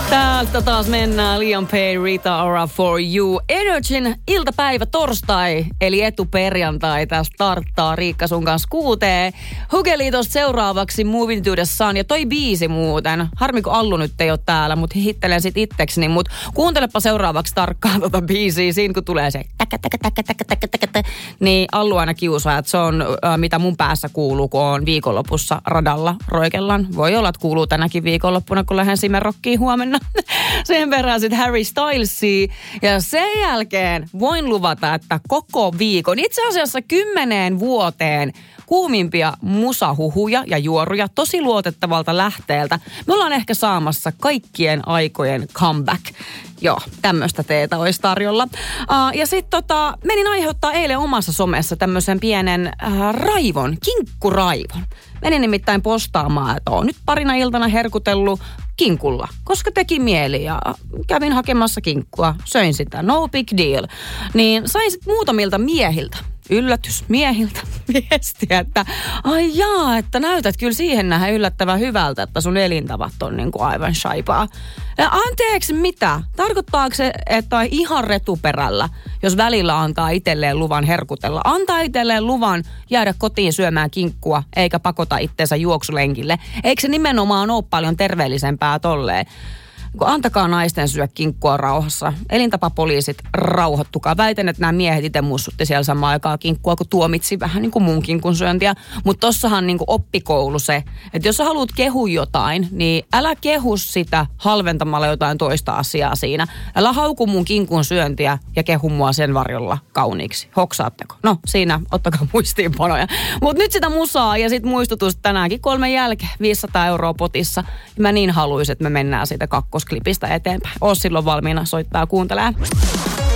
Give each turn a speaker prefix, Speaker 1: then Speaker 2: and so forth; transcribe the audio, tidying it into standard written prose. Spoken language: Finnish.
Speaker 1: Täältä taas mennään. Liam Payne, Rita Ora for you. Energyn iltapäivä torstai, eli etuperjantai. Tästä starttaa Riikka sun kanssa 6. Hugeliitosta seuraavaksi Moving to the Sun. Ja toi biisi muuten. Harmi kun Allu nyt ei ole täällä, mutta hihittelen sit itsekseni. Mutta kuuntelepa seuraavaksi tarkkaan tota biisiä. Siinä kun tulee se niin Allu aina kiusaa, että se on mitä mun päässä kuuluu, kun on viikonlopussa radalla roikellaan. Voi olla, että kuuluu tänäkin viikonloppuna, kun lähden Simerrockiin huomenna. Sen verran sitten Harry Stylesia. Ja sen jälkeen voin luvata, että koko viikon, itse asiassa 10 vuoteen kuumimpia musahuhuja ja juoruja tosi luotettavalta lähteeltä. Me ollaan ehkä saamassa kaikkien aikojen comeback. Joo, tämmöistä teetä olisi tarjolla. Ja sitten menin aiheuttaa eilen omassa somessa tämmöisen pienen kinkkuraivon. Menin nimittäin postaamaan, että oon nyt parina iltana herkutellut kinkulla, koska teki mieli ja kävin hakemassa kinkkua, söin sitä, no big deal. Niin sain sitten muutamilta miehiltä, miehiltä viestiä, että ai jaa, että näytät kyllä siihen nähdä yllättävän hyvältä, että sun elintavat on niin kuin aivan shaipaa. Ja anteeksi mitä? Tarkoittaako se, että on ihan retuperällä, jos välillä antaa itselleen luvan herkutella? Antaa itselleen luvan jäädä kotiin syömään kinkkua, eikä pakota itseensä juoksulenkille. Eikö se nimenomaan ole paljon terveellisempää tolleen? Antakaa naisten syö kinkkua rauhassa. Elintapapoliisit, rauhoittukaa. Väitän, että nämä miehet itse mussutti siellä samaan aikaan kinkkua, kun tuomitsi vähän niin kuin mun kinkun syöntiä. Mutta tossahan niin kuin oppikoulu se, että jos sä haluat kehua jotain, niin älä kehu sitä halventamalla jotain toista asiaa siinä. Älä hauku mun kinkun syöntiä ja kehu mua sen varjolla kauniiksi. Hoksaatteko? No siinä, ottakaa muistiinpanoja. Mutta nyt sitä musaa ja sit muistutus tänäänkin 3 jälkeen 500 € potissa. Ja mä niin haluaisin, että me mennään siitä kakkosklipistä eteenpäin. Oot silloin valmiina soittaa kuuntelemaan.